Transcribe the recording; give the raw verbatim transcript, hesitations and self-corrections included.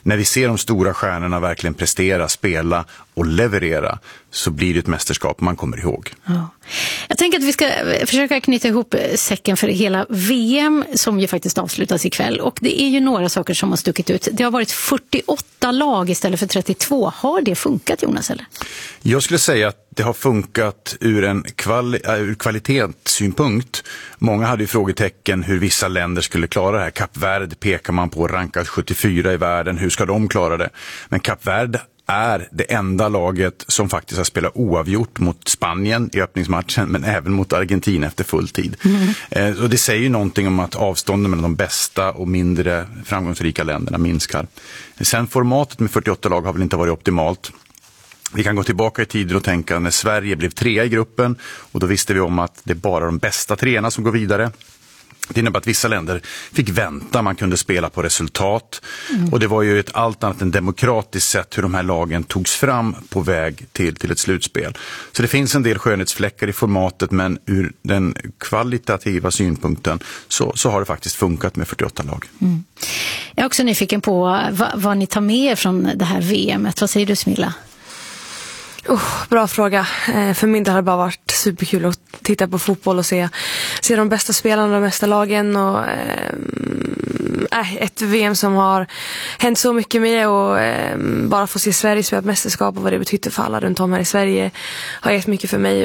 när vi ser de stora stjärnorna verkligen prestera, spela och leverera, så blir det ett mästerskap man kommer ihåg. Ja. Jag tänker att vi ska försöka knyta ihop säcken för hela V M som ju faktiskt avslutas ikväll. Och det är ju några saker som har stuckit ut. Det har varit fyrtioåtta lag istället för trettiotvå. Har det funkat, Jonas, eller? Jag skulle säga att det har funkat ur en kvali- ur kvalitetssynpunkt. Många hade ju frågetecken hur vissa länder skulle klara det här. Kap Verde pekar man på, rankat sjuttiofyra i världen. Hur ska de klara det? Men Kap Verde är det enda laget som faktiskt har spelat oavgjort mot Spanien i öppningsmatchen, men även mot Argentina efter full tid. Mm. Eh, och det säger ju någonting om att avstånden mellan de bästa och mindre framgångsrika länderna minskar. Sen formatet med fyrtioåtta lag har väl inte varit optimalt. Vi kan gå tillbaka i tiden och tänka när Sverige blev trea i gruppen, och då visste vi om att det är bara de bästa treorna som går vidare. Det innebär att vissa länder fick vänta, man kunde spela på resultat. Mm. Och det var ju ett allt annat än demokratiskt sätt hur de här lagen togs fram på väg till, till ett slutspel. Så det finns en del skönhetsfläckar i formatet, men ur den kvalitativa synpunkten så, så har det faktiskt funkat med fyrtioåtta lag. Mm. Jag är också nyfiken på vad, vad ni tar med er från det här V M-et. Vad säger du, Smilla? Oh, bra fråga. Eh, för min del har det bara varit superkul att titta på fotboll och se, se de bästa spelarna, de bästa lagen. Och, eh, ett V M som har hänt så mycket med, och eh, bara få se Sverige spela ett mästerskap och vad det betyder för alla runt om här i Sverige har gett mycket för mig.